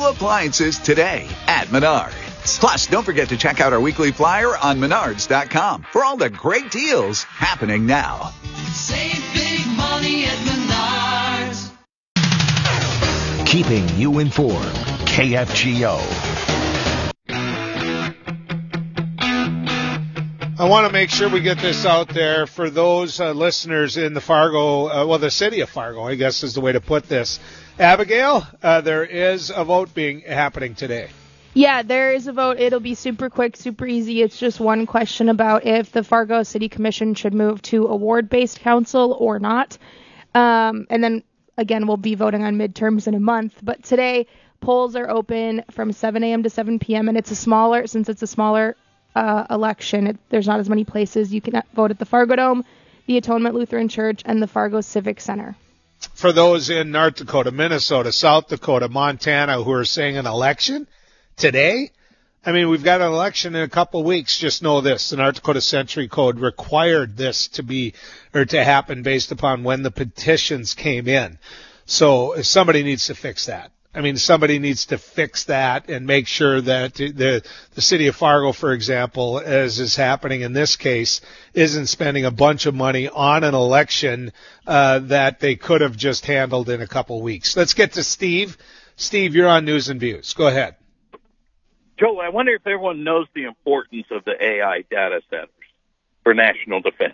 appliances today at Menards. Plus, don't forget to check out our weekly flyer on Menards.com for all the great deals happening now. Save big money at Menards. Keeping you informed. KFGO. I want to make sure we get this out there for those listeners in the Fargo, the city of Fargo, I guess is the way to put this. Abigail, there is a vote happening today. Yeah, there is a vote. It'll be super quick, super easy. It's just one question about if the Fargo City Commission should move to a ward-based council or not. And then, again, we'll be voting on midterms in a month. But today, polls are open from 7 a.m. to 7 p.m., and since it's a smaller election, there's not as many places. You can vote at the Fargo Dome, the Atonement Lutheran Church, and the Fargo Civic Center. For those in North Dakota, Minnesota, South Dakota, Montana who are saying an election today, I mean, we've got an election in a couple of weeks. Just know this, the North Dakota Century Code required this to happen based upon when the petitions came in. So somebody needs to fix that. I mean, somebody needs to fix that and make sure that the city of Fargo, for example, as is happening in this case, isn't spending a bunch of money on an election that they could have just handled in a couple weeks. Let's get to Steve. Steve, you're on News and Views. Go ahead. Joe, I wonder if everyone knows the importance of the AI data centers for national defense.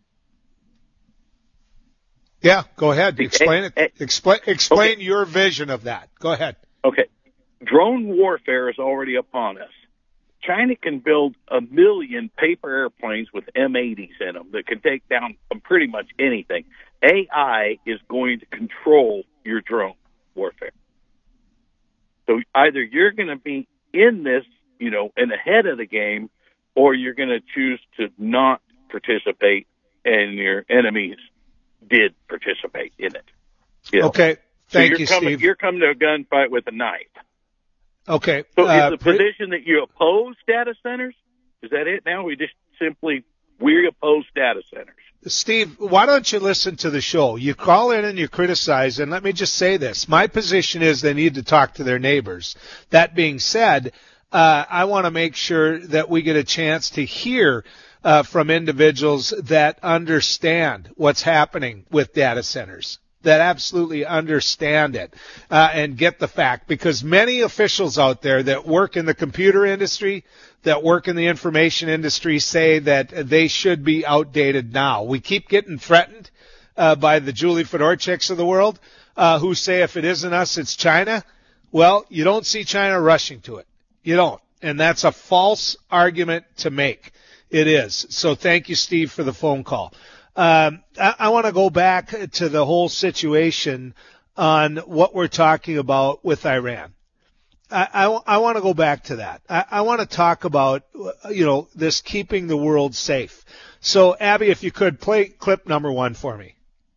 Yeah, go ahead. Explain it. Explain your vision of that. Go ahead. Okay. Drone warfare is already upon us. China can build 1 million paper airplanes with M80s in them that can take down pretty much anything. AI is going to control your drone warfare. So either you're going to be in this, and ahead of the game, or you're going to choose to not participate, and your enemies did participate in it. Okay. Thank you, Steve. You're coming to a gunfight with a knife. Okay. So is the position that you oppose data centers? Is that it now? We oppose data centers. Steve, why don't you listen to the show? You call in and you criticize, and let me just say this. My position is they need to talk to their neighbors. That being said, I want to make sure that we get a chance to hear from individuals that understand what's happening with data centers, that absolutely understand it and get the fact. Because many officials out there that work in the computer industry, that work in the information industry say that they should be outdated now. We keep getting threatened by the Julie Fedorchaks of the world who say if it isn't us, it's China. Well, you don't see China rushing to it. You don't. And that's a false argument to make. It is. So thank you, Steve, for the phone call. I want to go back to the whole situation on what we're talking about with Iran. I want to go back to that. I want to talk about, this keeping the world safe. So, Abby, if you could play clip number 1 for me.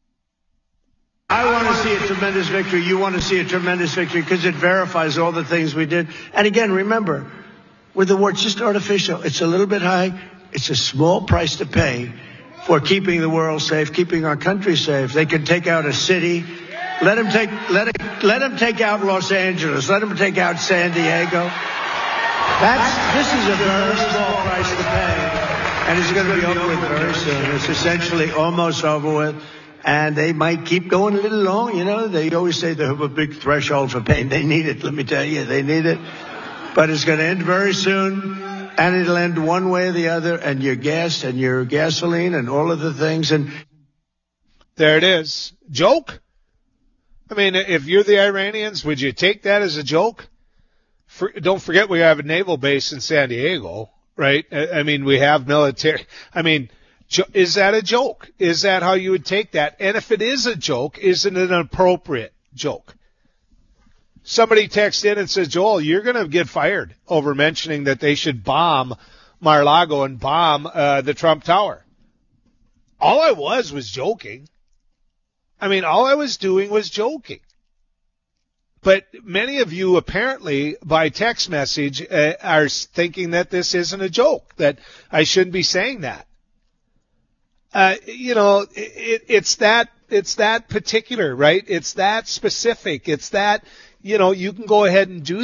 I want to see a tremendous victory. You want to see a tremendous victory because it verifies all the things we did. And again, remember, with the war, it's just artificial. It's a little bit high. It's a small price to pay for keeping the world safe, keeping our country safe. They can take out a city. Let them take out Los Angeles. Let them take out San Diego. This is a very small price to pay, and it's going to be over with very soon. It's essentially almost over with, and they might keep going a little long. They always say they have a big threshold for pain. They need it. Let me tell you, they need it. But it's going to end very soon. And it'll end one way or the other, and your gas and your gasoline and all of the things. And there it is. Joke? I mean, if you're the Iranians, would you take that as a joke? Don't forget we have a naval base in San Diego, right? I mean, we have military. I mean, is that a joke? Is that how you would take that? And if it is a joke, isn't it an appropriate joke? Somebody texts in and says, Joel, you're going to get fired over mentioning that they should bomb Mar-a-Lago and bomb the Trump Tower. All I was joking. I mean, all I was doing was joking. But many of you apparently by text message are thinking that this isn't a joke, that I shouldn't be saying that. It's that particular, right? It's that specific. It's that, you can go ahead and do